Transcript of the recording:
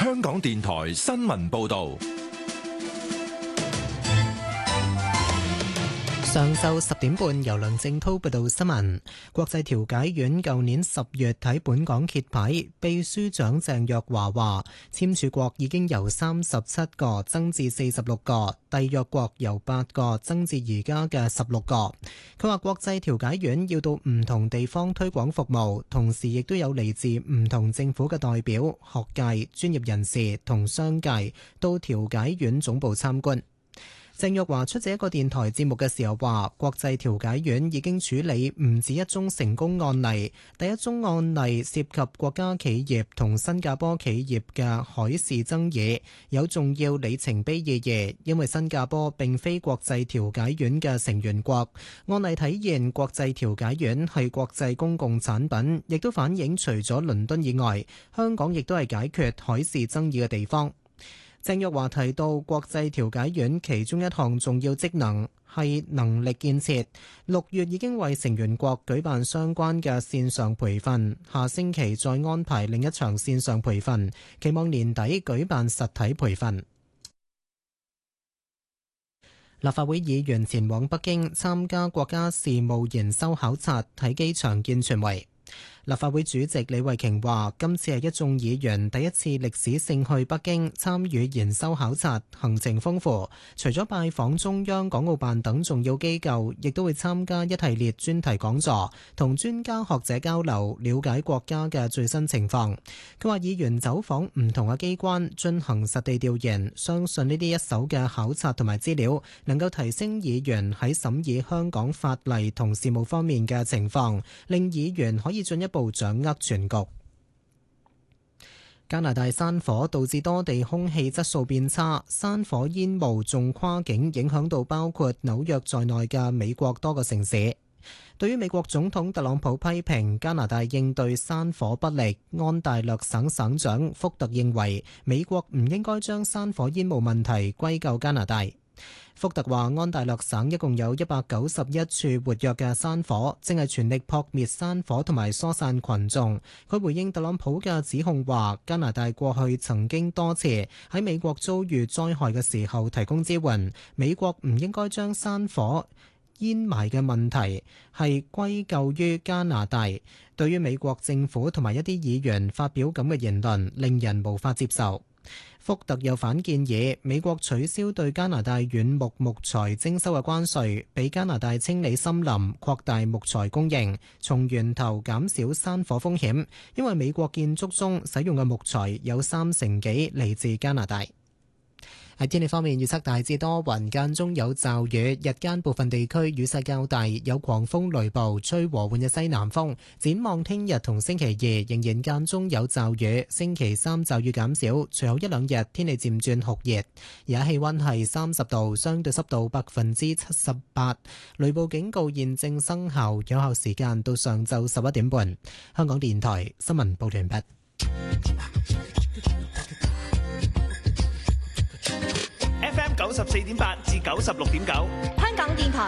香港電台新聞報道。 上晝10點半，由梁正滔報道新聞。國際調解院舊年10月喺本港揭牌，秘書長鄭若驊話，簽署國已經由37個增至46個，締約國由8個增至而家嘅16個。佢話國際調解院要到唔同地方推廣服務，同時亦都有嚟自唔同政府嘅代表、學界、專業人士同商界到調解院總部參觀。鄭若驊出席一個電台節目嘅時候話，國際調解院已經處理唔止一宗成功案例，第一宗案例涉及國家企業同新加坡企業嘅海事爭議，有重要里程碑意義，因為新加坡並非國際調解院嘅成員國。案例體現國際調解院係國際公共產品，亦都反映除咗倫敦以外，香港亦都係解決海事爭議嘅地方。鄭若驊提到，國際調解院其中一項重要職能係能力建設。6月已經為成員國舉辦相關嘅線上培訓，下星期再安排另一場線上培訓，期望年底舉辦實體培訓。立法會議員前往北京參加國家事務研修考察，喺機場見傳媒。立法會主席李慧瓊話，今次係一眾議員第一次歷史性去北京參與研修考察，行程豐富。除咗拜訪中央、港澳辦等重要機構，亦都會參加一系列專題講座，同專家學者交流，了解國家嘅最新情況。佢話，議員走訪唔同嘅機關，進行實地調研，相信呢啲一手嘅考察同埋資料，能夠提升議員喺審議香港法例同事務方面嘅情況，令議員可以進一步掌握全局。加拿大山火導致多地空氣質素變差，山火煙霧仲跨境影響到包括紐約在內嘅美國多個城市。對於美國總統特朗普批評加拿大應對山火不力，安大略省省長福特認為美國唔應該將山火煙霧問題歸咎加拿大。福特話，安大略省一共有191處活躍嘅山火，正係全力撲滅山火同埋疏散群眾。佢回應特朗普嘅指控話，加拿大過去曾經多次喺美國遭遇災害嘅時候提供支援，美國唔應該將山火煙霾嘅問題係歸咎於加拿大。對於美國政府同埋一啲議員發表咁嘅言論，令人無法接受。福特又反建議美國取消對加拿大軟木木材徵收嘅關稅，俾加拿大清理森林、擴大木材供應，從源頭減少山火風險。因為美國建築中使用嘅木材有30%幾嚟自加拿大。喺天氣方面，預測大致多雲，間中有驟雨，日間部分地區雨勢較大，有狂風雷暴，吹和緩嘅西南風。展望聽日同星期二仍然間中有驟雨，星期三驟雨減少，隨後一兩日天氣漸轉酷熱。而家氣溫係30度，相對濕度78%，雷暴警告現正生效，有效時間到上晝11點半。香港電台新聞報道完畢。 FM 94.8至96.9， 香港電台